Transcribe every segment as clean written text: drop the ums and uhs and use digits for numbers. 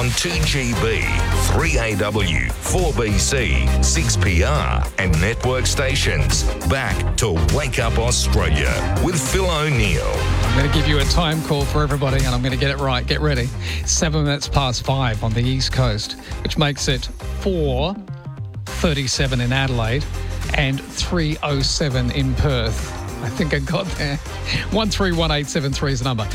on 2GB, 3AW, 4BC, 6PR and network stations. Back to Wake Up Australia with Phil O'Neill. I'm going to give you a time call for everybody and I'm going to get it right. Get ready. 7 minutes past 5 on the East Coast, which makes it 4:37 in Adelaide and 3:07 in Perth. I think I got there. 131873 is the number.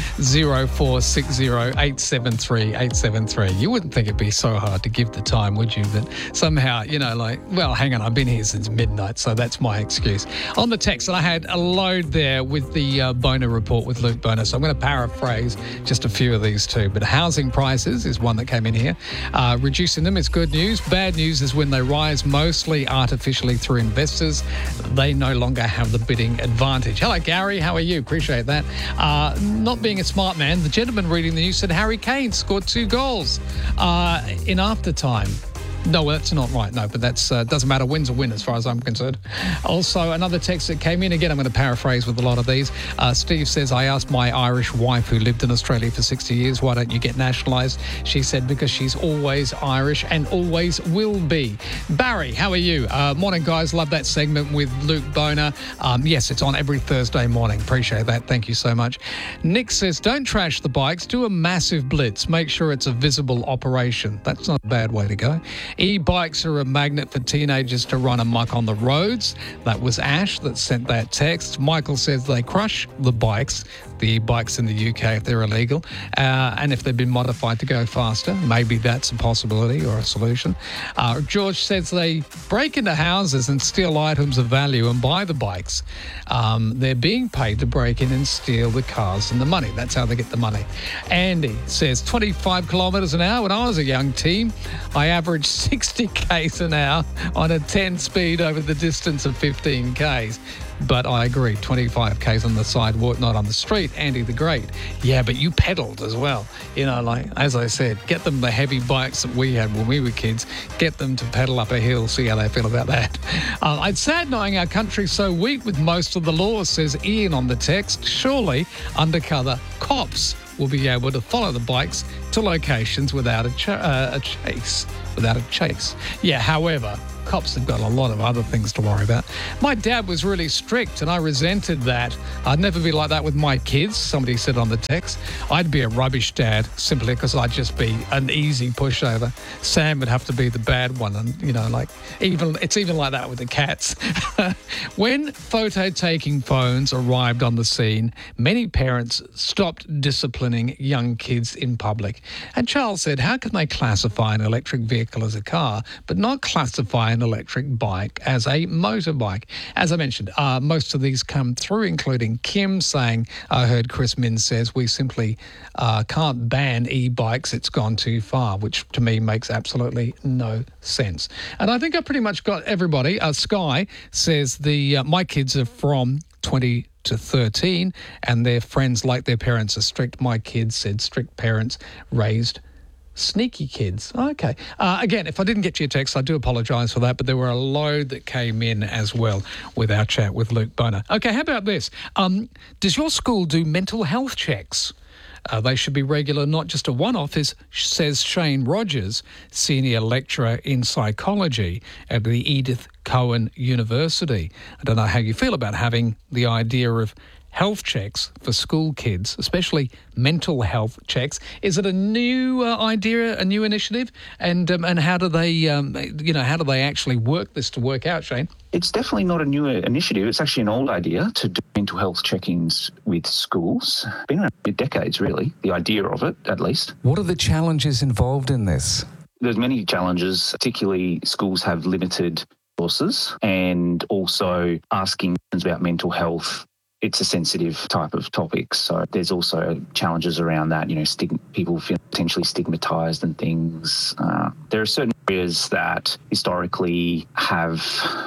0460 873 873. You wouldn't think it'd be so hard to give the time, would you? But somehow, hang on, I've been here since midnight, so that's my excuse. On the text, I had a load there with the Boner report with Luke Boner, so I'm going to paraphrase just a few of these too. But housing prices is one that came in here. Reducing them is good news. Bad news is when they rise mostly artificially through investors, they no longer have the bidding advantage. Hello, Gary. How are you? Appreciate that. Not being a smart man, the gentleman reading the news said Harry Kane scored 2 goals in after time. No, that's not right. No, but that's doesn't matter. Win's a win as far as I'm concerned. Also, another text that came in. Again, I'm going to paraphrase with a lot of these. Steve says, I asked my Irish wife who lived in Australia for 60 years, why don't you get nationalised? She said, because she's always Irish and always will be. Barry, how are you? Morning, guys. Love that segment with Luke Boner. Yes, it's on every Thursday morning. Appreciate that. Thank you so much. Nick says, don't trash the bikes. Do a massive blitz. Make sure it's a visible operation. That's not a bad way to go. E-bikes are a magnet for teenagers to run amok on the roads. That was Ash that sent that text. Michael says they crush the bikes, the e-bikes in the UK if they're illegal, and if they've been modified to go faster. Maybe that's a possibility or a solution. George says they break into houses and steal items of value and buy the bikes. They're being paid to break in and steal the cars and the money. That's how they get the money. Andy says 25 kilometres an hour. When I was a young teen, I averaged 60 k's an hour on a 10 speed over the distance of 15 k's. But I agree, 25 k's on the sidewalk, not on the street. Andy the Great. Yeah, but you pedalled as well. As I said, get them the heavy bikes that we had when we were kids. Get them to pedal up a hill, see how they feel about that. It's sad knowing our country's so weak with most of the laws, says Ian on the text. Surely undercover cops will be able to follow the bikes to locations without a chase. Yeah, however, cops have got a lot of other things to worry about. My dad was really strict and I resented that. I'd never be like that with my kids, somebody said on the text. I'd be a rubbish dad simply because I'd just be an easy pushover. Sam would have to be the bad one and, it's even like that with the cats. When photo-taking phones arrived on the scene, many parents stopped disciplining young kids in public. And Charles said, how can they classify an electric vehicle as a car, but not classify an electric bike as a motorbike? As I mentioned, most of these come through, including Kim saying, I heard Chris Min says, we simply can't ban e-bikes, it's gone too far, which to me makes absolutely no sense. And I think I pretty much got everybody. Sky says my kids are from 20 to 13 and their friends like their parents are strict. My kids said strict parents raised sneaky kids. Okay. Again, if I didn't get to your text, I do apologise for that, but there were a load that came in as well with our chat with Luke Boner. Okay, how about this? Does your school do mental health checks? They should be regular, not just a one-off, says Shane Rogers, senior lecturer in psychology at the Edith Cowan University. I don't know how you feel about having the idea of health checks for school kids, especially mental health checks. Is it a new idea, a new initiative? And how do they, how do they actually work this to work out, Shane? It's definitely not a new initiative. It's actually an old idea to do mental health check-ins with schools. Been around for decades, really, the idea of it, at least. What are the challenges involved in this? There's many challenges, particularly schools have limited resources and also asking about mental health. It's a sensitive type of topic. So there's also challenges around that, people feel potentially stigmatised and things. There are certain areas that historically have,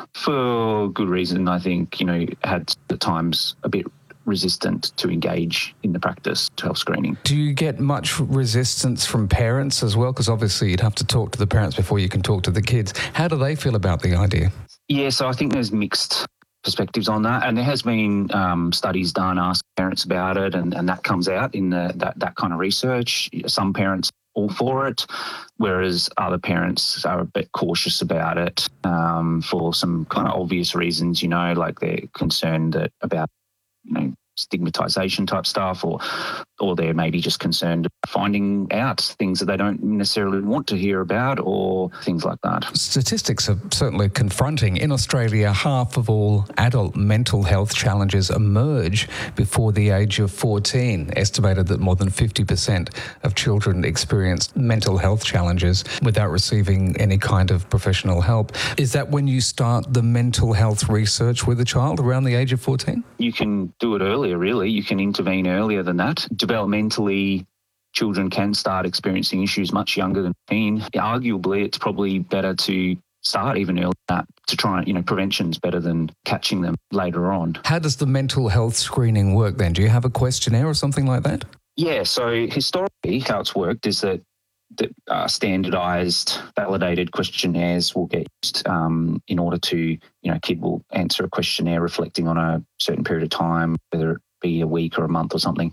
for good reason, I think, had at times a bit resistant to engage in the practice of health screening. Do you get much resistance from parents as well? Because obviously you'd have to talk to the parents before you can talk to the kids. How do they feel about the idea? Yeah, so I think there's mixed perspectives on that, and there has been studies done asking parents about it, and that comes out in that kind of research. Some parents all for it, whereas other parents are a bit cautious about it for some kind of obvious reasons, like they're concerned about stigmatization type stuff, or they're maybe just concerned finding out things that they don't necessarily want to hear about, or things like that. Statistics are certainly confronting. In Australia, half of all adult mental health challenges emerge before the age of 14. Estimated that more than 50% of children experience mental health challenges without receiving any kind of professional help. Is that when you start the mental health research with a child, around the age of 14? You can do it earlier, really. You can intervene earlier than that. Developmentally, children can start experiencing issues much younger than 15. Arguably, it's probably better to start even earlier than that, to try and, prevention's better than catching them later on. How does the mental health screening work then? Do you have a questionnaire or something like that? Yeah, so historically how it's worked is that standardised, validated questionnaires will get used in order to, a kid will answer a questionnaire reflecting on a certain period of time, whether it be a week or a month or something.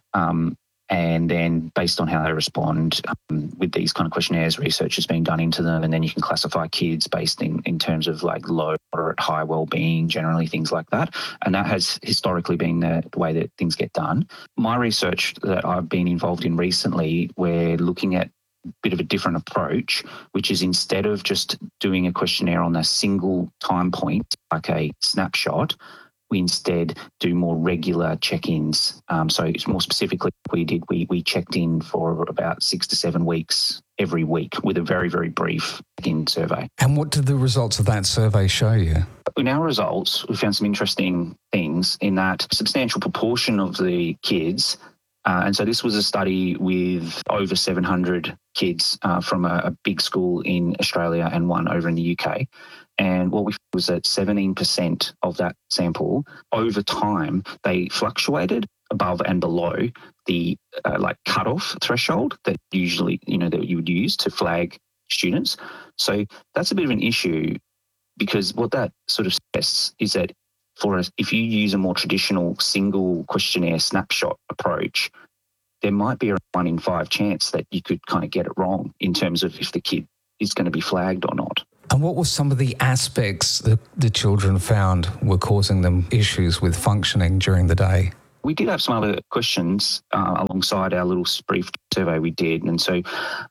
And then based on how they respond with these kind of questionnaires, research has been done into them, and then you can classify kids based in terms of like low, moderate, high well-being, generally things like that. And that has historically been the way that things get done. My research that I've been involved in recently, we're looking at a bit of a different approach, which is instead of just doing a questionnaire on a single time point, like a snapshot, we instead do more regular check-ins. So it's more specifically we checked in for about 6 to 7 weeks every week with a very, very brief check-in survey. And what did the results of that survey show you? In our results, we found some interesting things in that a substantial proportion of the kids, and so this was a study with over 700 kids from a big school in Australia and one over in the UK. And what we found was that 17% of that sample, over time, they fluctuated above and below the cutoff threshold that usually, that you would use to flag students. So that's a bit of an issue, because what that sort of suggests is that if you use a more traditional single questionnaire snapshot approach, there might be a 1 in 5 chance that you could kind of get it wrong in terms of if the kid is going to be flagged or not. And what were some of the aspects that the children found were causing them issues with functioning during the day? We did have some other questions alongside our little brief survey we did. And so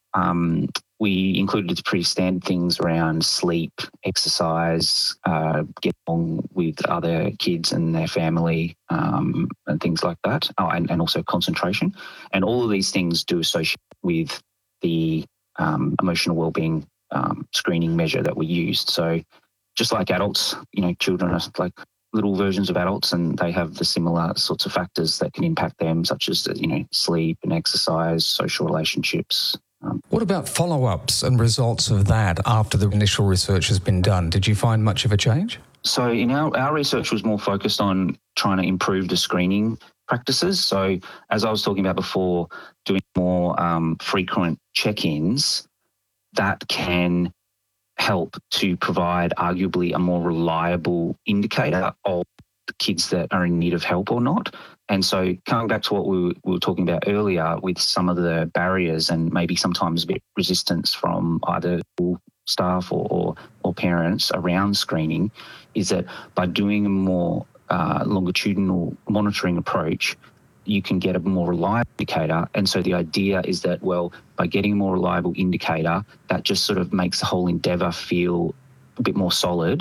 we included pretty standard things around sleep, exercise, get along with other kids and their family, and things like that, and also concentration. And all of these things do associate with the emotional wellbeing screening measure that we used. So just like adults, children are like little versions of adults, and they have the similar sorts of factors that can impact them, such as, sleep and exercise, social relationships. What about follow-ups and results of that after the initial research has been done? Did you find much of a change? So in our research was more focused on trying to improve the screening practices. So as I was talking about before, doing more frequent check-ins, that can help to provide arguably a more reliable indicator of the kids that are in need of help or not. And so coming back to what we were talking about earlier with some of the barriers and maybe sometimes a bit resistance from either school staff or parents around screening, is that by doing a more longitudinal monitoring approach, you can get a more reliable indicator. And so the idea is that, well, by getting a more reliable indicator, that just sort of makes the whole endeavour feel a bit more solid,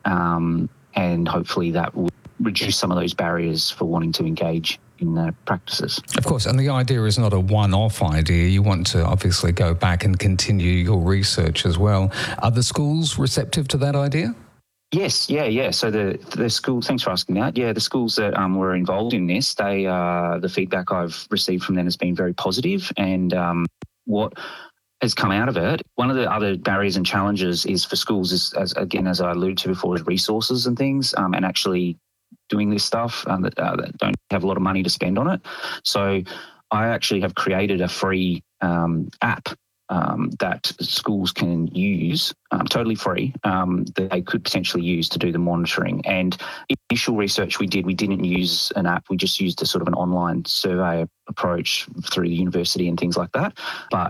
and hopefully that will reduce some of those barriers for wanting to engage in the practices. Of course, and the idea is not a one-off idea. You want to obviously go back and continue your research as well. Are the schools receptive to that idea? Yes, yeah. So the schools, thanks for asking that. Yeah, the schools that were involved in this, the feedback I've received from them has been very positive. And what has come out of it, one of the other barriers and challenges is for schools, as I alluded to before, is resources and things, and actually doing this stuff that don't have a lot of money to spend on it. So I actually have created a free app that schools can use, totally free, that they could potentially use to do the monitoring. And initial research we didn't use an app. We just used a sort of an online survey approach through the university and things like that. But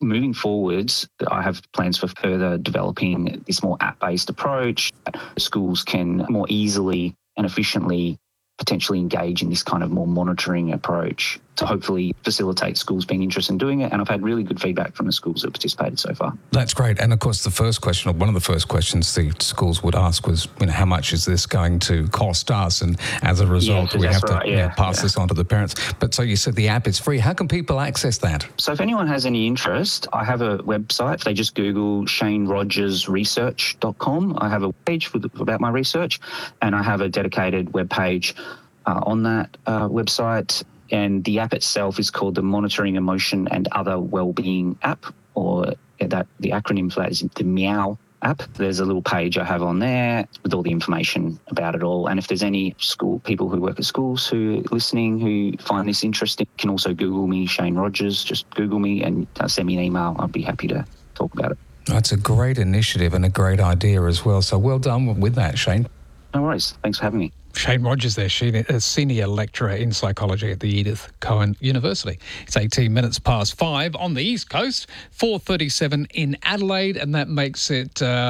moving forwards, I have plans for further developing this more app-based approach. Schools can more easily and efficiently potentially engage in this kind of more monitoring approach to hopefully facilitate schools being interested in doing it. And I've had really good feedback from the schools that participated so far. That's great. And of course, the first question, or one of the first questions the schools would ask was, how much is this going to cost us? And as a result, we have to pass this on to the parents. But so you said the app is free. How can people access that? So if anyone has any interest, I have a website. If they just Google ShaneRogersResearch.com, I have a page about my research, and I have a dedicated web page on that website. And the app itself is called the Monitoring Emotion and Other Wellbeing app, or that the acronym for that is the MEOW app. There's a little page I have on there with all the information about it all. And if there's any people who work at schools who are listening who find this interesting, can also Google me, Shane Rogers. Just Google me and send me an email. I'd be happy to talk about it. That's a great initiative and a great idea as well. So well done with that, Shane. No worries. Thanks for having me. Shane Rogers there, a senior lecturer in psychology at the Edith Cowan University. It's 18 minutes past 5 on the East Coast, 4:37 in Adelaide, and that makes it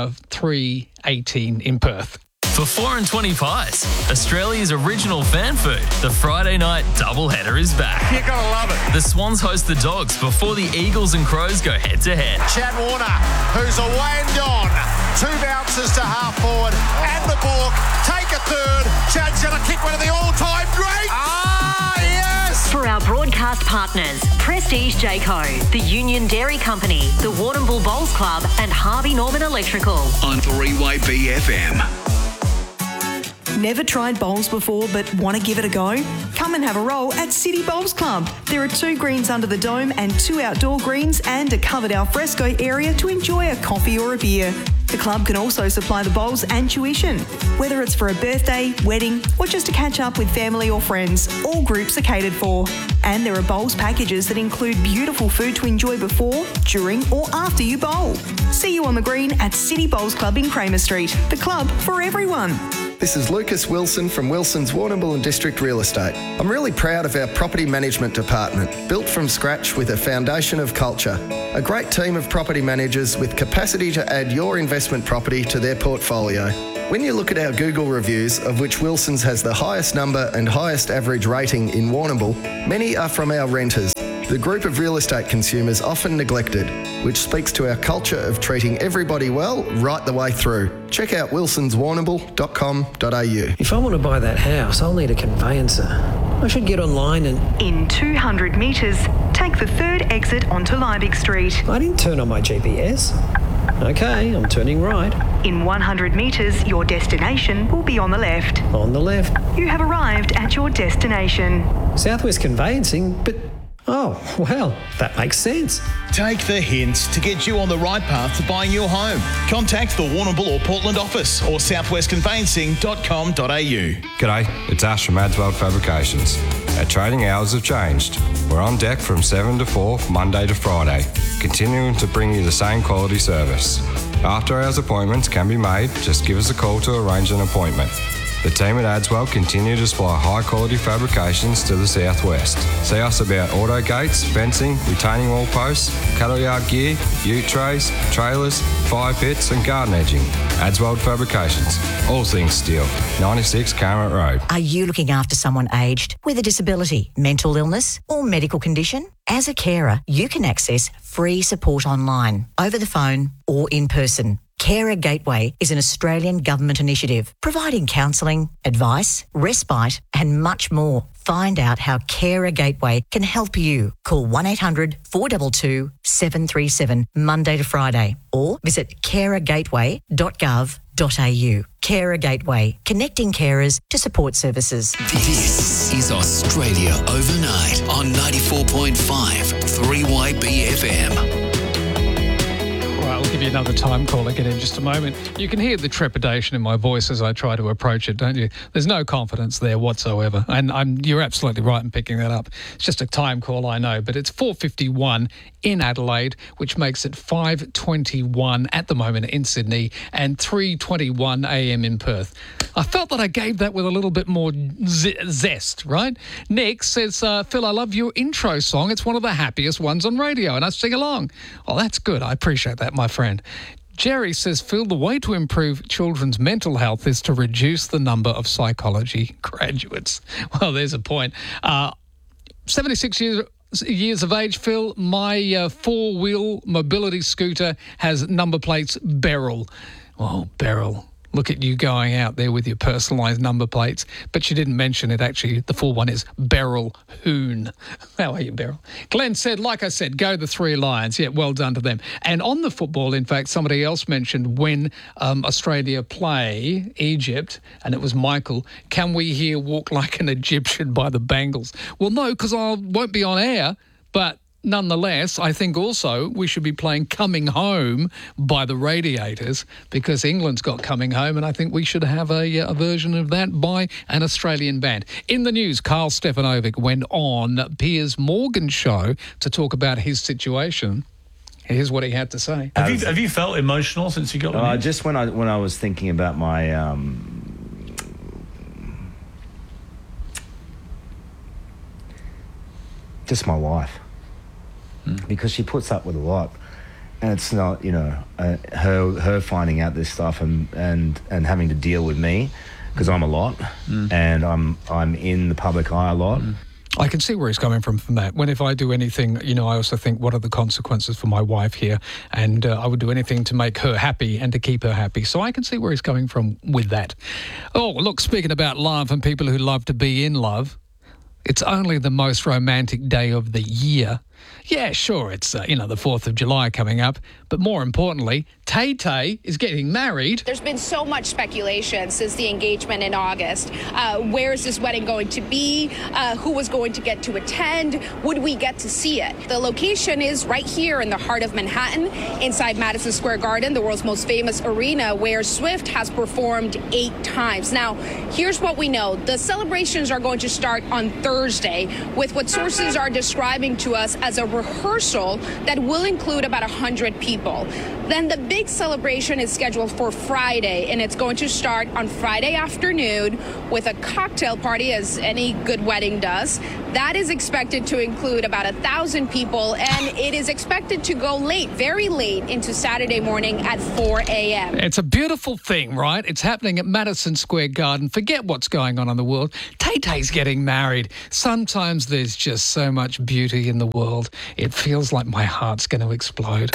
3:18 in Perth. For 4 and 20 pies, Australia's original fan food, the Friday night doubleheader is back. You're going to love it. The Swans host the Dogs before the Eagles and Crows go head-to-head. Chad Warner, who's away and gone. 2 bounces to half forward, and the Bork take a third. Chad's going to kick one of the all-time greats. Yes! For our broadcast partners, Prestige Jayco, the Union Dairy Company, the Warrnambool Bowls Club, and Harvey Norman Electrical. On 3YBFM. Never tried bowls before but want to give it a go? Come and have a roll at City Bowls Club. There are 2 greens under the dome and 2 outdoor greens and a covered alfresco area to enjoy a coffee or a beer. The club can also supply the bowls and tuition. Whether it's for a birthday, wedding, or just to catch up with family or friends, all groups are catered for. And there are bowls packages that include beautiful food to enjoy before, during, or after you bowl. See you on the green at City Bowls Club in Kramer Street, the club for everyone. This is Lucas Wilson from Wilson's Warrnambool and District Real Estate. I'm really proud of our property management department, built from scratch with a foundation of culture. A great team of property managers with capacity to add your investment property to their portfolio. When you look at our Google reviews, of which Wilson's has the highest number and highest average rating in Warrnambool, many are from our renters, the group of real estate consumers often neglected, which speaks to our culture of treating everybody well right the way through. Check out wilsonswarrnambool.com.au. If I want to buy that house, I'll need a conveyancer. I should get online and... In 200 metres, take the 3rd exit onto Liebig Street. I didn't turn on my GPS. Okay, I'm turning right. In 100 metres, your destination will be on the left. On the left. You have arrived at your destination. Southwest Conveyancing, but... Oh, well, that makes sense. Take the hints to get you on the right path to buying your home. Contact the Warrnambool or Portland office or southwestconveyancing.com.au. G'day, it's Ash from Adswell Fabrications. Our trading hours have changed. We're on deck from 7 to 4, Monday to Friday, continuing to bring you the same quality service. After hours appointments can be made, just give us a call to arrange an appointment. The team at Adswell continue to supply high-quality fabrications to the southwest. See us about auto gates, fencing, retaining wall posts, cattle yard gear, ute trays, trailers, fire pits and garden edging. Adswell Fabrications, all things steel, 96 Carmart Road. Are you looking after someone aged with a disability, mental illness or medical condition? As a carer, you can access free support online, over the phone or in person. Carer Gateway is an Australian government initiative providing counselling, advice, respite and much more. Find out how Carer Gateway can help you. Call 1-800-422-737 Monday to Friday or visit carergateway.gov.au. Carer Gateway, connecting carers to support services. This is Australia Overnight on 94.5 3YBFM. Right, we'll give you another time call again in just a moment. You can hear the trepidation in my voice as I try to approach it, don't you? There's no confidence there whatsoever. And you're absolutely right in picking that up. It's just a time call, I know, but it's 4:51 in Adelaide, which makes it 5:21 at the moment in Sydney and 3:21 a.m. in Perth. I felt that I gave that with a little bit more zest, right? Nick says, Phil, I love your intro song. It's one of the happiest ones on radio, and I sing along. Oh, that's good. I appreciate that, my friend. Jerry says, Phil, the way to improve children's mental health is to reduce the number of psychology graduates. Well, there's a point. 76 years of age, Phil, my four-wheel mobility scooter has number plates Beryl. Oh, Beryl. Look at you going out there with your personalised number plates. But you didn't mention it, actually. The full one is Beryl Hoon. How are you, Beryl? Glenn said, like I said, go the Three Lions. Yeah, well done to them. And on the football, in fact, somebody else mentioned when Australia play Egypt, and it was Michael, can we hear Walk Like an Egyptian by the Bangles? Well, no, because I won't be on air, but nonetheless, I think also we should be playing Coming Home by the Radiators because England's got Coming Home, and I think we should have a version of that by an Australian band. In the news, Carl Stefanovic went on Piers Morgan's show to talk about his situation. Here's what he had to say. Have you felt emotional since you got the news? Just when I was thinking about my just my wife. Because she puts up with a lot, and it's not, her finding out this stuff and having to deal with me because I'm a lot and I'm in the public eye a lot. I can see where he's coming from that. When if I do anything, I also think, what are the consequences for my wife here? And I would do anything to make her happy and to keep her happy. So I can see where he's coming from with that. Oh, look, speaking about love and people who love to be in love, it's only the most romantic day of the year. Yeah, sure, it's, the 4th of July coming up. But more importantly, Tay-Tay is getting married. There's been so much speculation since the engagement in August. Where is this wedding going to be? Who was going to get to attend? Would we get to see it? The location is right here in the heart of Manhattan, inside Madison Square Garden, the world's most famous arena, where Swift has performed 8 times. Now, here's what we know. The celebrations are going to start on Thursday with what sources are describing to us as a rehearsal that will include about 100 people. Then the big celebration is scheduled for Friday, and it's going to start on Friday afternoon with a cocktail party, as any good wedding does. That is expected to include about 1,000 people, and it is expected to go late, very late, into Saturday morning at 4 a.m. It's a beautiful thing, right? It's happening at Madison Square Garden. Forget what's going on in the world. Tay-Tay's getting married. Sometimes there's just so much beauty in the world. It feels like my heart's going to explode.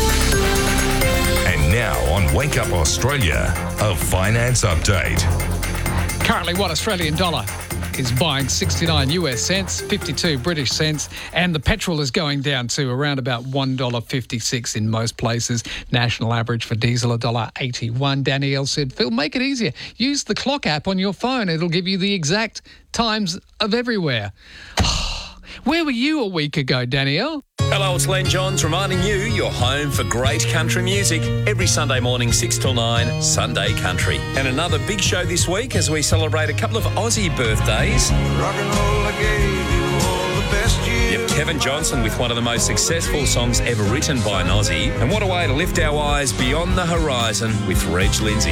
And now on Wake Up Australia, a finance update. Currently, one Australian dollar is buying 69 US cents, 52 British cents, and the petrol is going down to around about $1.56 in most places. National average for diesel, $1.81. Danielle said, Phil, make it easier. Use the clock app on your phone. It'll give you the exact times of everywhere. Where were you a week ago, Danielle? Hello, it's Len Johns reminding you you're home for great country music every Sunday morning 6 till 9, Sunday Country. And another big show this week as we celebrate a couple of Aussie birthdays. Rock and roll, I gave you all the best years. Yep, Kevin Johnson with one of the most successful songs ever written by an Aussie. And what a way to lift our eyes beyond the horizon with Reg Lindsay.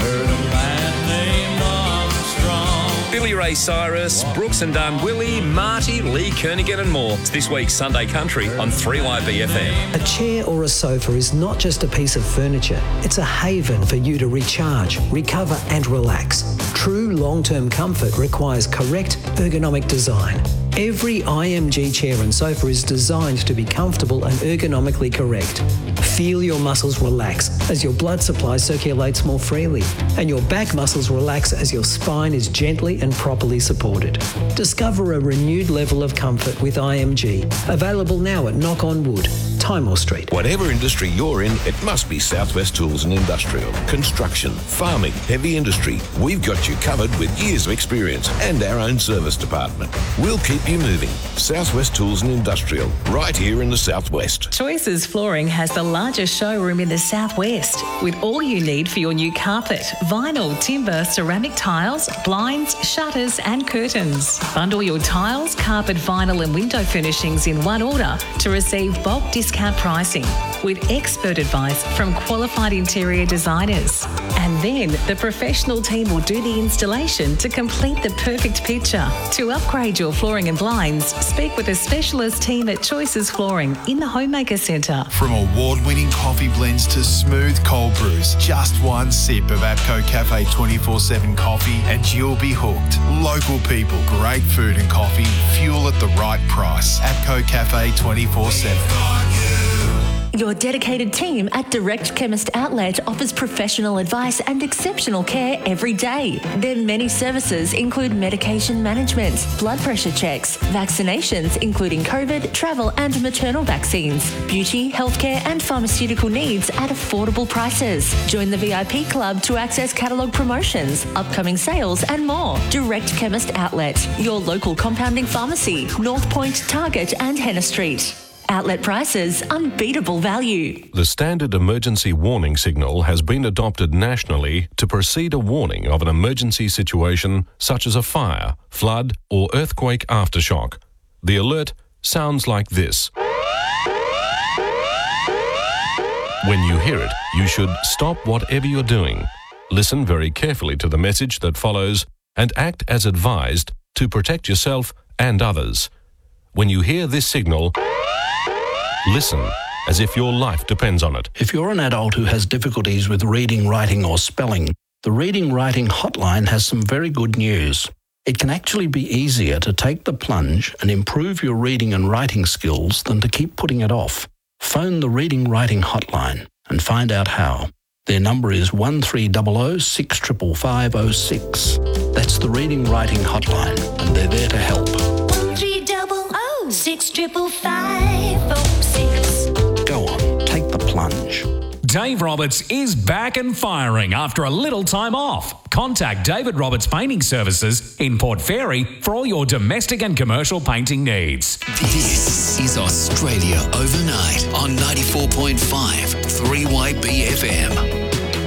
Billy Ray Cyrus, Brooks and Dunn, Willie, Marty, Lee Kernaghan and more. It's this week's Sunday Country on 3YBFM. A chair or a sofa is not just a piece of furniture. It's a haven for you to recharge, recover and relax. True long-term comfort requires correct ergonomic design. Every IMG chair and sofa is designed to be comfortable and ergonomically correct. Feel your muscles relax as your blood supply circulates more freely, and your back muscles relax as your spine is gently and properly supported. Discover a renewed level of comfort with IMG. Available now at Knock on Wood. Timor Street. Whatever industry you're in, it must be Southwest Tools and Industrial. Construction, farming, heavy industry. We've got you covered with years of experience and our own service department. We'll keep you moving. Southwest Tools and Industrial, right here in the Southwest. Choices Flooring has the largest showroom in the Southwest, with all you need for your new carpet, vinyl, timber, ceramic tiles, blinds, shutters and curtains. Bundle your tiles, carpet, vinyl and window furnishings in one order to receive bulk discount pricing with expert advice from qualified interior designers. And then the professional team will do the installation to complete the perfect picture. To upgrade your flooring and blinds, speak with a specialist team at Choices Flooring in the Homemaker Centre. From award-winning coffee blends to smooth cold brews, just one sip of APCO Cafe 24/7 coffee and you'll be hooked. Local people, great food and coffee, fuel at the right price. APCO Cafe 24/7. Your dedicated team at Direct Chemist Outlet offers professional advice and exceptional care every day. Their many services include medication management, blood pressure checks, vaccinations including COVID, travel and maternal vaccines, beauty, healthcare and pharmaceutical needs at affordable prices. Join the VIP club to access catalogue promotions, upcoming sales and more. Direct Chemist Outlet, your local compounding pharmacy, North Point, Target and Henna Street. Outlet prices, unbeatable value. The standard emergency warning signal has been adopted nationally to precede a warning of an emergency situation such as a fire, flood or earthquake aftershock. The alert sounds like this. When you hear it, you should stop whatever you're doing, listen very carefully to the message that follows and act as advised to protect yourself and others. When you hear this signal, listen as if your life depends on it. If you're an adult who has difficulties with reading, writing or spelling, the Reading Writing Hotline has some very good news. It can actually be easier to take the plunge and improve your reading and writing skills than to keep putting it off. Phone the Reading Writing Hotline and find out how. Their number is 1300 6550506. That's the Reading Writing Hotline and they're there to help. 1300 6550506. Go on, take the plunge. Dave Roberts is back and firing after a little time off. Contact David Roberts Painting Services in Port Fairy for all your domestic and commercial painting needs. This is Australia Overnight on 94.5 3YB FM.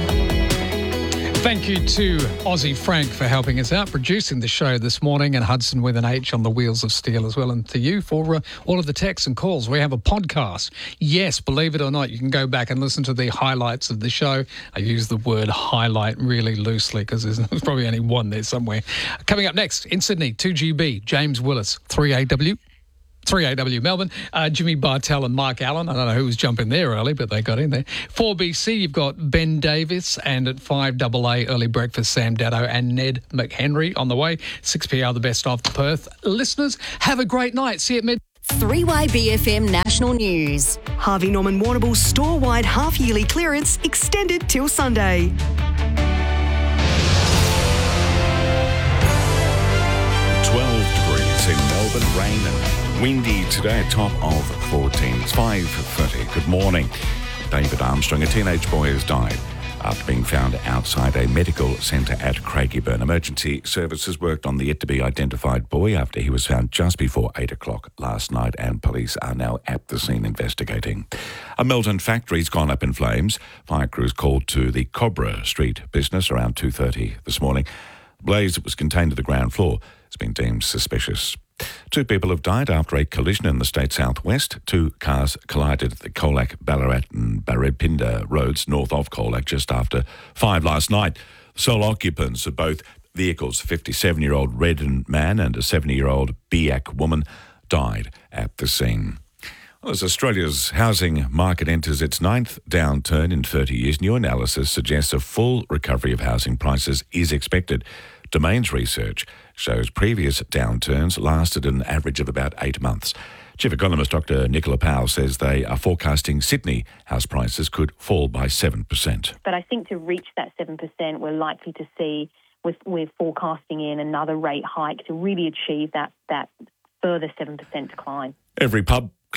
Thank you to Aussie Frank for helping us out, producing the show this morning, and Hudson with an H on the wheels of steel as well. And to you for all of the texts and calls. We have a podcast. Yes, believe it or not, you can go back and listen to the highlights of the show. I use the word highlight really loosely because there's probably only one there somewhere. Coming up next, in Sydney, 2GB, James Willis, 3AW Melbourne, Jimmy Bartell and Mark Allen. I don't know who was jumping there early, but they got in there. 4BC, you've got Ben Davis, and at 5AA, early breakfast, Sam Datto and Ned McHenry on the way. 6PR, the best of Perth. Listeners, have a great night. See you at mid. 3YBFM National News. Harvey Norman Warrnambool's store-wide half-yearly clearance extended till Sunday. 12 degrees in Melbourne, rain and windy today, top of 14. It's 5:30. Good morning. David Armstrong, a teenage boy, has died after being found outside a medical centre at Craigieburn. Emergency services worked on the yet-to-be-identified boy after he was found just before 8 o'clock last night, and police are now at the scene investigating. A Melton factory's gone up in flames. Fire crews called to the Cobra Street business around 2:30 this morning. The blaze that was contained to the ground floor has been deemed suspicious. 2 people have died after a collision in the state southwest. 2 cars collided at the Colac, Ballarat and Barrepinda roads north of Colac just after 5 last night. The sole occupants of both vehicles, a 57-year-old Redden man and a 70-year-old Biak woman, died at the scene. Well, as Australia's housing market enters its 9th downturn in 30 years, new analysis suggests a full recovery of housing prices is expected. Domain's research shows previous downturns lasted an average of about 8 months. Chief economist Dr. Nicola Powell says they are forecasting Sydney house prices could fall by 7%. But I think to reach that 7%, we're likely to see, we're forecasting in another rate hike to really achieve that further 7% decline. Every pub,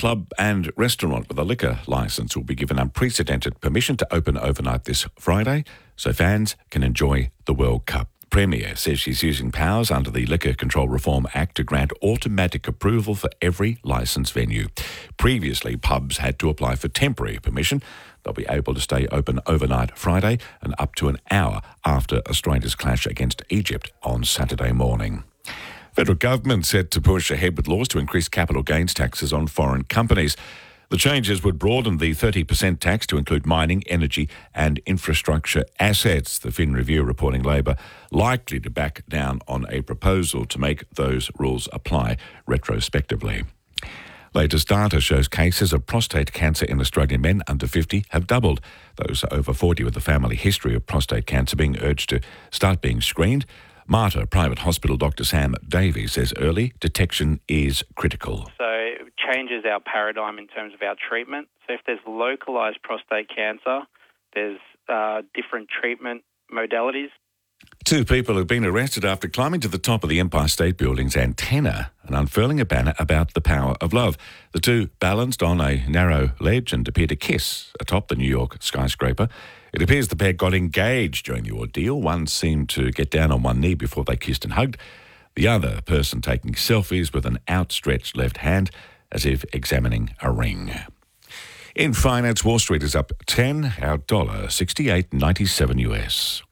club and restaurant with a liquor licence will be given unprecedented permission to open overnight this Friday so fans can enjoy the World Cup. Premier says she's using powers under the Liquor Control Reform Act to grant automatic approval for every licensed venue. Previously, pubs had to apply for temporary permission. They'll be able to stay open overnight Friday and up to an hour after Australia's clash against Egypt on Saturday morning. Federal government set to push ahead with laws to increase capital gains taxes on foreign companies. The changes would broaden the 30% tax to include mining, energy and infrastructure assets. The Fin Review reporting Labor likely to back down on a proposal to make those rules apply retrospectively. Latest data shows cases of prostate cancer in Australian men under 50 have doubled. Those over 40 with a family history of prostate cancer being urged to start being screened. Mater Private Hospital Dr Sam Davies says early detection is critical. So it changes our paradigm in terms of our treatment. So if there's localised prostate cancer, there's different treatment modalities. 2 people have been arrested after climbing to the top of the Empire State Building's antenna and unfurling a banner about the power of love. The 2 balanced on a narrow ledge and appeared to kiss atop the New York skyscraper. It appears the pair got engaged during the ordeal. One seemed to get down on one knee before they kissed and hugged. The other person taking selfies with an outstretched left hand as if examining a ring. In finance, Wall Street is up 10, our dollar 68.97 US.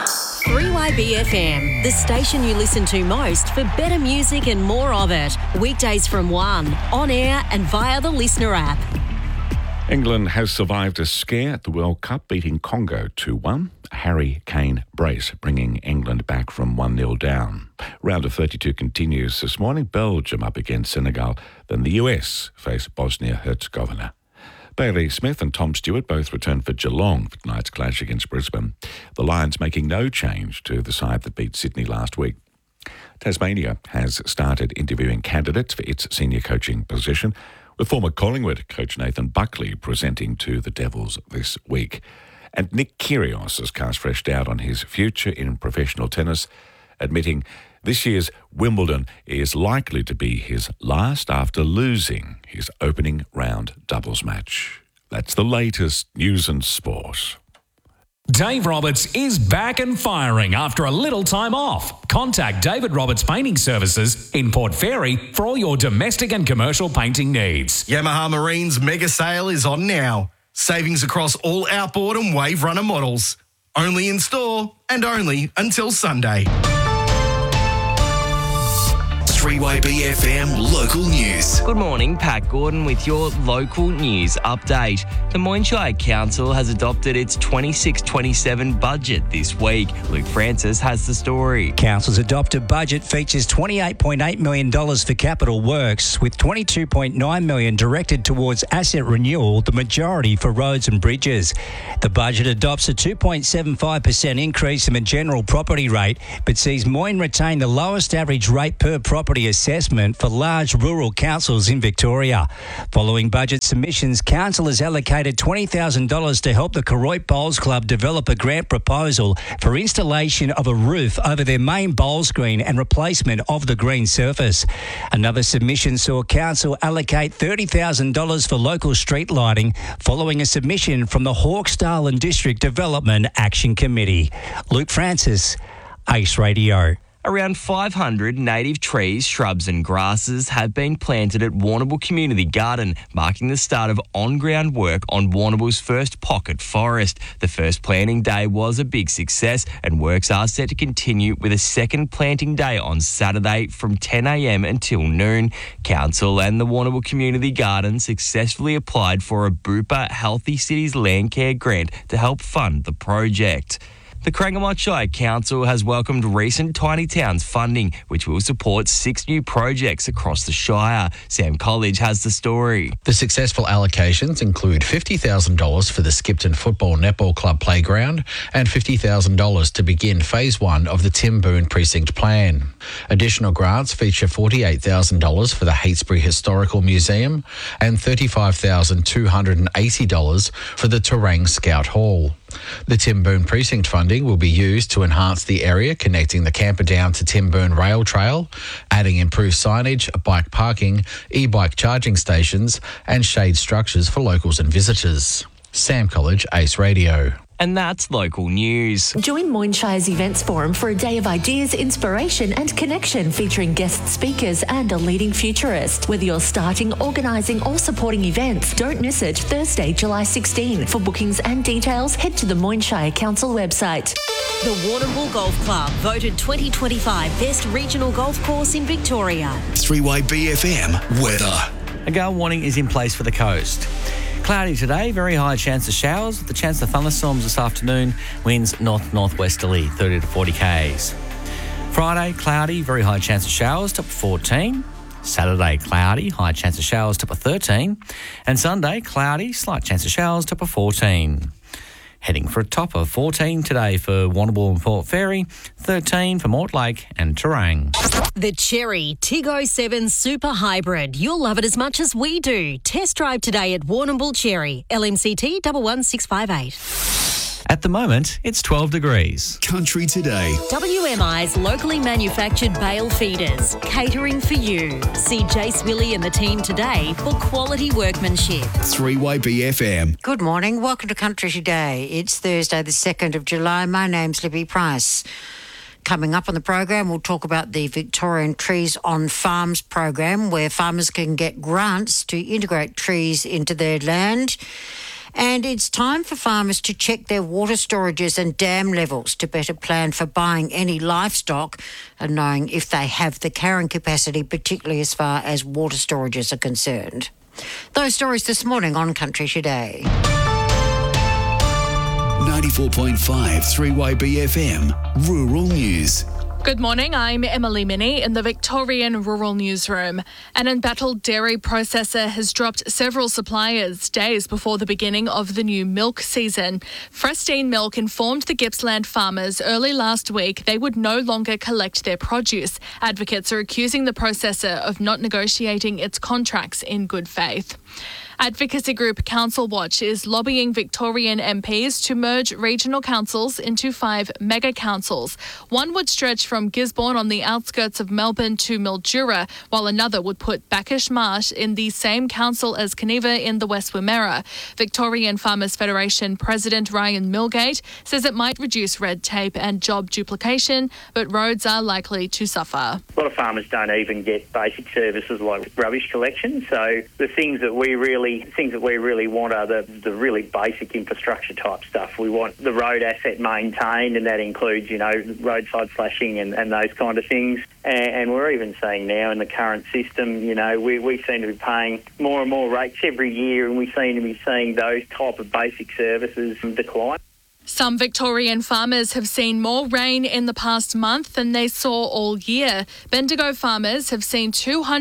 3YBFM, the station you listen to most for better music and more of it. Weekdays from 1, on air and via the Listener app. England has survived a scare at the World Cup, beating Congo 2-1. A Harry Kane brace, bringing England back from 1-0 down. Round of 32 continues this morning. Belgium up against Senegal. Then the US face Bosnia-Herzegovina. Bailey Smith and Tom Stewart both returned for Geelong for tonight's clash against Brisbane. The Lions making no change to the side that beat Sydney last week. Tasmania has started interviewing candidates for its senior coaching position, with former Collingwood coach Nathan Buckley presenting to the Devils this week. And Nick Kyrgios has cast fresh doubt on his future in professional tennis, admitting this year's Wimbledon is likely to be his last after losing his opening round doubles match. That's the latest news and sport. Dave Roberts is back and firing after a little time off. Contact David Roberts Painting Services in Port Fairy for all your domestic and commercial painting needs. Yamaha Marine's mega sale is on now. Savings across all outboard and wave runner models. Only in store and only until Sunday. 3YBFM Local News. Good morning, Pat Gordon with your local news update. The Moyne Shire Council has adopted its 26-27 budget this week. Luke Francis has the story. Council's adopted budget features $28.8 million for capital works, with $22.9 million directed towards asset renewal, the majority for roads and bridges. The budget adopts a 2.75% increase in the general property rate, but sees Moyne retain the lowest average rate per property assessment for large rural councils in Victoria. Following budget submissions, Council has allocated $20,000 to help the Koroit Bowls Club develop a grant proposal for installation of a roof over their main bowls green and replacement of the green surface. Another submission saw Council allocate $30,000 for local street lighting, following a submission from the Hawkesdale and District Development Action Committee. Luke Francis, Ace Radio. Around 500 native trees, shrubs and grasses have been planted at Warrnambool Community Garden, marking the start of on-ground work on Warrnambool's first pocket forest. The first planting day was a big success, and works are set to continue with a second planting day on Saturday from 10 a.m. until noon. Council and the Warrnambool Community Garden successfully applied for a Bupa Healthy Cities Land Care grant to help fund the project. The Crangamite Shire Council has welcomed recent Tiny Towns funding, which will support 6 new projects across the Shire. Sam College has the story. The successful allocations include $50,000 for the Skipton Football Netball Club playground and $50,000 to begin Phase 1 of the Tim Boone Precinct Plan. Additional grants feature $48,000 for the Heytesbury Historical Museum and $35,280 for the Terang Scout Hall. The Tim Boone Precinct Fund funding will be used to enhance the area connecting the Camperdown to Timburn Rail Trail, adding improved signage, bike parking, e-bike charging stations and shade structures for locals and visitors. Sam College, Ace Radio. And that's local news. Join Moynshire's Events Forum for a day of ideas, inspiration and connection featuring guest speakers and a leading futurist. Whether you're starting, organising or supporting events, don't miss it Thursday, July 16. For bookings and details, head to the Moynshire Council website. The Warrnambool Golf Club, voted 2025 Best Regional Golf Course in Victoria. 3 BFM weather. A gale warning is in place for the coast. Cloudy today, very high chance of showers, with the chance of thunderstorms this afternoon. Winds north-northwesterly, 30 to 40 k's. Friday, cloudy, very high chance of showers, top of 14. Saturday, cloudy, high chance of showers, top of 13. And Sunday, cloudy, slight chance of showers, top of 14. Heading for a top of 14 today for Warrnambool and Port Fairy, 13 for Mortlake and Terang. The Cherry Tiggo 7 Super Hybrid. You'll love it as much as we do. Test drive today at Warrnambool Cherry, LMCT 11658. At the moment, it's 12 degrees. Country Today. WMI's locally manufactured bale feeders, catering for you. See Jace Willie and the team today for quality workmanship. 3 BFM. Good morning. Welcome to Country Today. It's Thursday, the 2nd of July. My name's Libby Price. Coming up on the program, we'll talk about the Victorian Trees on Farms program, where farmers can get grants to integrate trees into their land. And it's time for farmers to check their water storages and dam levels to better plan for buying any livestock and knowing if they have the carrying capacity, particularly as far as water storages are concerned. Those stories this morning on Country Today. 94.5 3 BFM Rural News. Good morning, I'm Emily Minnie in the Victorian Rural Newsroom. An embattled dairy processor has dropped several suppliers days before the beginning of the new milk season. Frestine Milk informed the Gippsland farmers early last week they would no longer collect their produce. Advocates are accusing the processor of not negotiating its contracts in good faith. Advocacy group Council Watch is lobbying Victorian MPs to merge regional councils into 5 mega councils. One would stretch from Gisborne on the outskirts of Melbourne to Mildura, while another would put Bacchus Marsh in the same council as Geneva in the West Wimmera. Victorian Farmers Federation President Ryan Milgate says it might reduce red tape and job duplication, but roads are likely to suffer. A lot of farmers don't even get basic services like rubbish collection, so the things that we really want are the really basic infrastructure type stuff. We want the road asset maintained, and that includes, roadside flashing and those kind of things. And we're even seeing now in the current system, we seem to be paying more and more rates every year, and we seem to be seeing those type of basic services decline. Some Victorian farmers have seen more rain in the past month than they saw all year. Bendigo farmers have seen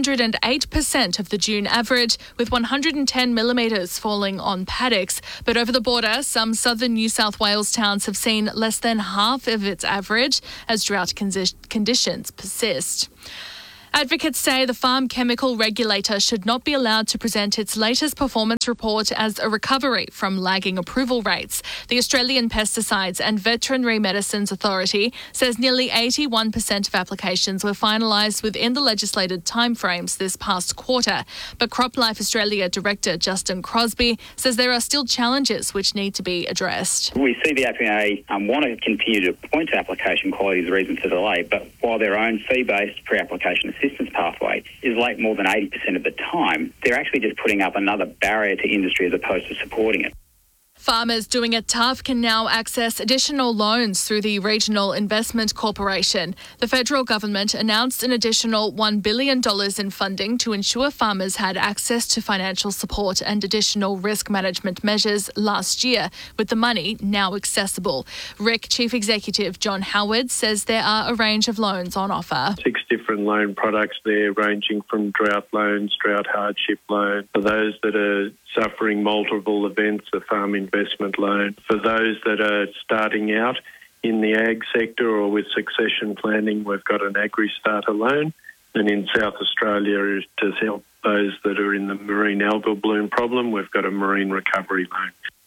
208% of the June average, with 110 millimetres falling on paddocks. But over the border, some southern New South Wales towns have seen less than half of its average as drought conditions persist. Advocates say the Farm Chemical Regulator should not be allowed to present its latest performance report as a recovery from lagging approval rates. The Australian Pesticides and Veterinary Medicines Authority says nearly 81% of applications were finalised within the legislated timeframes this past quarter. But CropLife Australia Director Justin Crosby says there are still challenges which need to be addressed. We see the APA want to continue to point to application quality as a reason for delay, but while their own fee-based pre-application assistance pathway is late more than 80% of the time, they're actually just putting up another barrier to industry as opposed to supporting it. Farmers doing it tough can now access additional loans through the Regional Investment Corporation. The federal government announced an additional $1 billion in funding to ensure farmers had access to financial support and additional risk management measures last year, with the money now accessible. RIC Chief Executive John Howard says there are a range of loans on offer. 6 different loan products there, ranging from drought loans, drought hardship loan, for those that are suffering multiple events, a farm investment loan. For those that are starting out in the ag sector or with succession planning, we've got an Agri-Starter loan. And in South Australia, to help those that are in the marine algal bloom problem, we've got a marine recovery loan.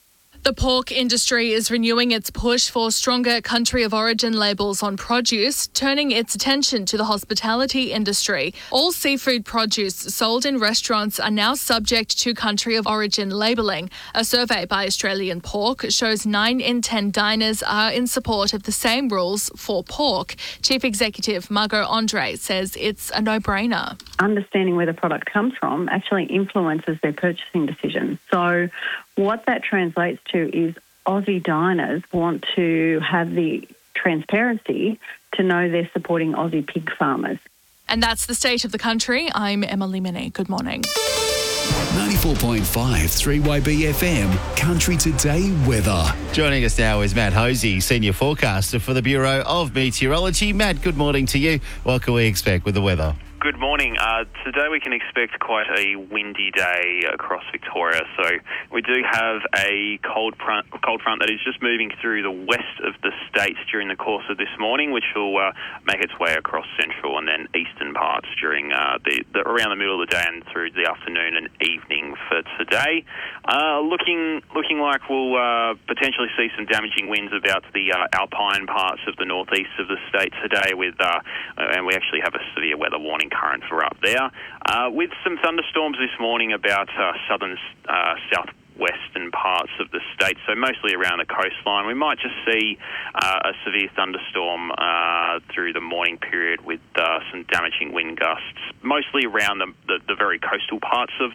The pork industry is renewing its push for stronger country of origin labels on produce, turning its attention to the hospitality industry. All seafood produce sold in restaurants are now subject to country of origin labelling. A survey by Australian Pork shows 9 in 10 diners are in support of the same rules for pork. Chief Executive Margot Andre says it's a no-brainer. Understanding where the product comes from actually influences their purchasing decision. So what that translates to is Aussie diners want to have the transparency to know they're supporting Aussie pig farmers. And that's the state of the country. I'm Emily Minnie. Good morning. 94.5 3YB FM, Country Today weather. Joining us now is Matt Hosey, Senior Forecaster for the Bureau of Meteorology. Matt, good morning to you. What can we expect with the weather? Good morning. Today we can expect quite a windy day across Victoria. So we do have a cold front that is just moving through the west of the state during the course of this morning, which will make its way across central and then eastern parts during around the middle of the day and through the afternoon and evening for today. Looking like we'll potentially see some damaging winds about the alpine parts of the northeast of the state today, and we actually have a severe weather warning current for up there, with some thunderstorms this morning about southern southwestern parts of the state, so mostly around the coastline. We might just see a severe thunderstorm through the morning period with some damaging wind gusts, mostly around the very coastal parts of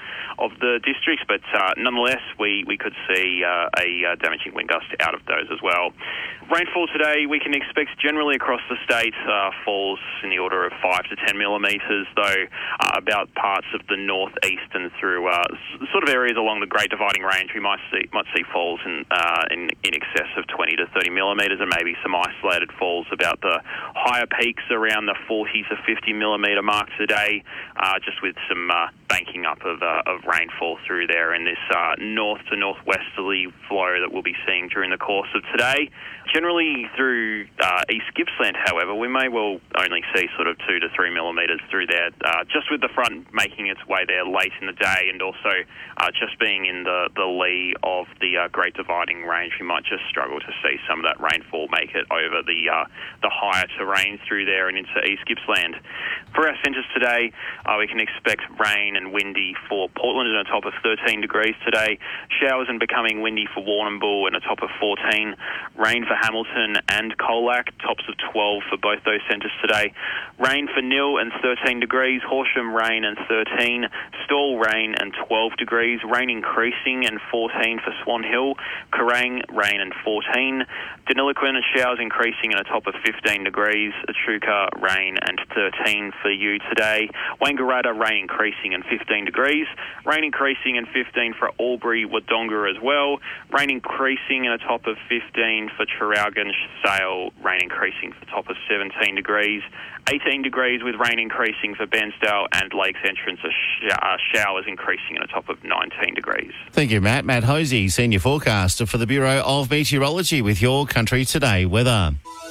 the districts, but nonetheless we could see a damaging wind gust out of those as well. Rainfall today we can expect generally across the state falls in the order of 5 to 10 millimetres, though about parts of the northeast and through sort of areas along the Great Dividing Range we might see falls in excess of 20 to 30 millimetres, and maybe some isolated falls about the higher peaks around the 40 to 50 millimetre mark today, just with some banking up of rainfall through there in this north to northwesterly flow that we'll be seeing during the course of today. Generally through East Gippsland, however, we may well only see sort of 2 to 3 millimetres through there, just with the front making its way there late in the day, and also just being in the lee of the Great Dividing Range, we might just struggle to see some of that rainfall make it over the higher terrain through there and into East Gippsland. For our centres today, we can expect rain and windy for Portland and a top of 13 degrees today. Showers and becoming windy for Warrnambool and a top of 14. Rain for Hamilton and Colac, tops of 12 for both those centres today. Rain for Nil and 13 degrees. Horsham rain and 13. Stawell rain and 12 degrees. Rain increasing and 14 for Swan Hill. Kerrang rain and 14. Deniliquin showers increasing and a top of 15 degrees. Echuca rain and 13 for you today. Wangaratta rain increasing and 15 degrees. Rain increasing and 15 for Albury, Wodonga as well. Rain increasing and a top of 15 for Traralgon, Sale, rain increasing for top of 17 degrees. 18 degrees with rain increasing for Bairnsdale, and Lakes Entrance showers increasing and a top of 19 degrees. Thank you, Matt. Matt Hosey, Senior Forecaster for the Bureau of Meteorology, with your Country Today weather.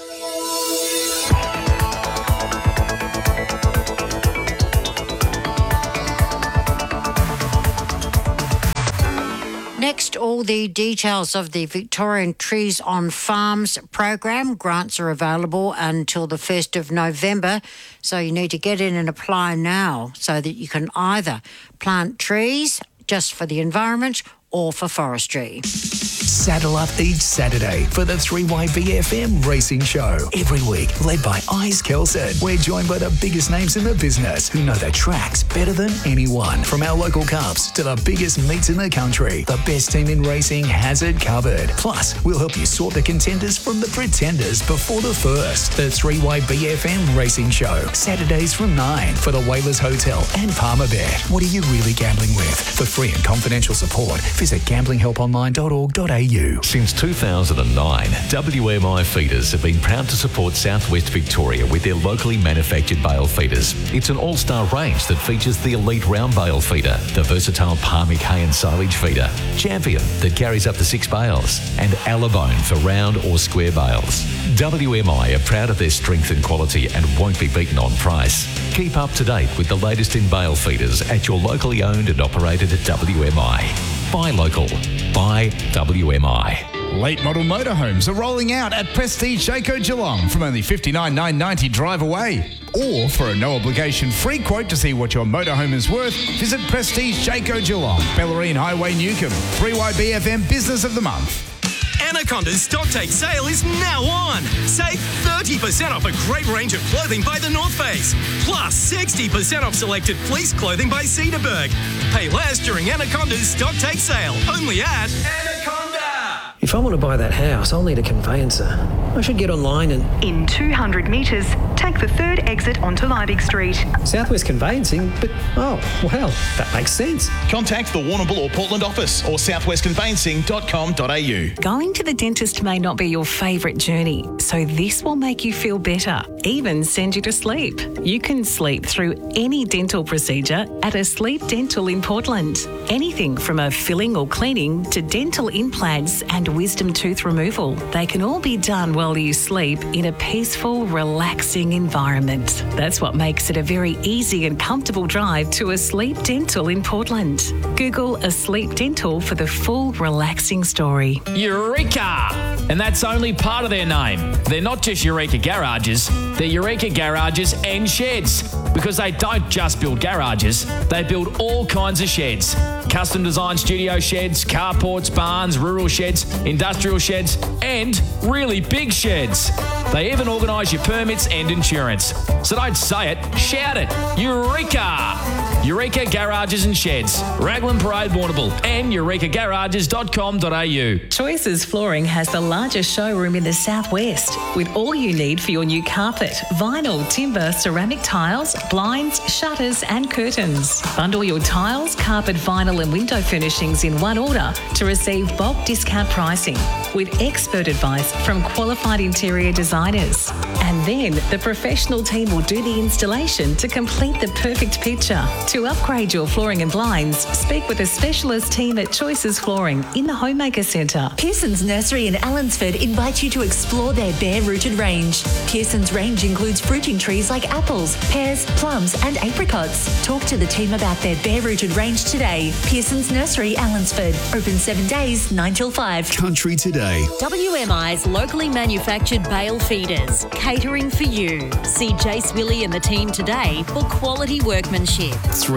Next, all the details of the Victorian Trees on Farms program. Grants are available until the 1st of November, so you need to get in and apply now so that you can either plant trees just for the environment or for forestry. Saddle up each Saturday for the 3YBFM Racing Show. Every week, led by Eyes Kelson. We're joined by the biggest names in the business who know the tracks better than anyone. From our local cups to the biggest meets in the country, the best team in racing has it covered. Plus, we'll help you sort the contenders from the pretenders before the first. The 3YBFM Racing Show. Saturdays from 9 for the Whalers Hotel and Palmerbet. What are you really gambling with? For free and confidential support, visit gamblinghelponline.org.au. Since 2009, WMI Feeders have been proud to support Southwest Victoria with their locally manufactured bale feeders. It's an all-star range that features the elite round bale feeder, the versatile Parmic hay and silage feeder, Champion that carries up to 6 bales, and Alabone for round or square bales. WMI are proud of their strength and quality and won't be beaten on price. Keep up to date with the latest in bale feeders at your locally owned and operated WMI. Buy local. by WMI. Late model motorhomes are rolling out at Prestige Jayco Geelong from only $59,990 drive away. Or for a no-obligation free quote to see what your motorhome is worth, visit Prestige Jayco Geelong, Bellarine Highway, Newcomb. 3YBFM Business of the Month. Anaconda's stock take sale is now on. Save 30% off a great range of clothing by The North Face. Plus 60% off selected fleece clothing by Cedarburg. Pay less during Anaconda's stock take sale. Only at Anaconda. If I want to buy that house, I'll need a conveyancer. I should get online and... In 200 metres, take the third exit onto Liebig Street. Southwest Conveyancing? But, oh, well, that makes sense. Contact the Warrnambool or Portland office or southwestconveyancing.com.au. Going to the dentist may not be your favourite journey, so this will make you feel better, even send you to sleep. You can sleep through any dental procedure at a Sleep Dental in Portland. Anything from a filling or cleaning to dental implants and wisdom tooth removal. They can all be done while you sleep in a peaceful, relaxing environment. That's what makes it a very easy and comfortable drive to a Sleep Dental in Portland. Google a Sleep Dental for the full relaxing story. Eureka! And that's only part of their name. They're not just Eureka Garages, they're Eureka Garages and Sheds. Because they don't just build garages, they build all kinds of sheds. Custom designed studio sheds, carports, barns, rural sheds, industrial sheds, and really big sheds. They even organise your permits and insurance. So don't say it, shout it. Eureka! Eureka Garages and Sheds, Raglan Parade, Warrnambool, and eurekagarages.com.au. Choices Flooring has the largest showroom in the southwest, with all you need for your new carpet, vinyl, timber, ceramic tiles, blinds, shutters and curtains. Bundle your tiles, carpet, vinyl and window furnishings in one order to receive bulk discount pricing with expert advice from qualified interior designers. And then the professional team will do the installation to complete the perfect picture. To upgrade your flooring and blinds, speak with a specialist team at Choices Flooring in the Homemaker Centre. Pearson's Nursery in Allensford invites you to explore their bare-rooted range. Pearson's range includes fruiting trees like apples, pears, plums and apricots. Talk to the team about their bare-rooted range today. Pearson's Nursery, Allensford. Open 7 days, 9 till 5. Country Today. WMI's locally manufactured bale feeders, catering for you. See Jace Willie and the team today for quality workmanship.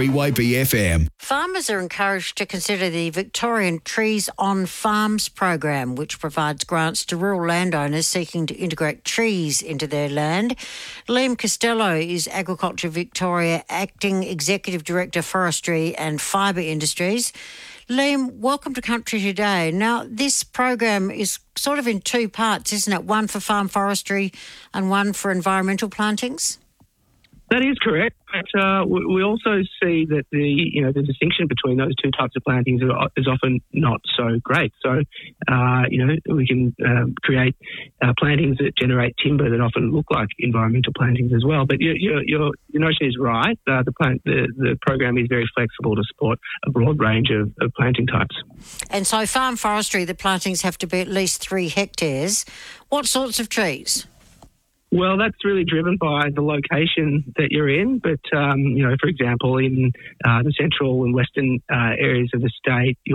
3YBFM. Farmers are encouraged to consider the Victorian Trees on Farms program, which provides grants to rural landowners seeking to integrate trees into their land. Liam Costello is Agriculture Victoria Acting Executive Director, Forestry and Fibre Industries. Liam, welcome to Country Today. Now, this program is sort of in two parts, isn't it? One for farm forestry and one for environmental plantings? That is correct. But we also see that the distinction between those two types of plantings is often not so great. So, we can create plantings that generate timber that often look like environmental plantings as well. But your notion is right. The program is very flexible to support a broad range of planting types. And so farm forestry, the plantings have to be at least 3 hectares. What sorts of trees? Well, that's really driven by the location that you're in. But, for example, in the central and western areas of the state,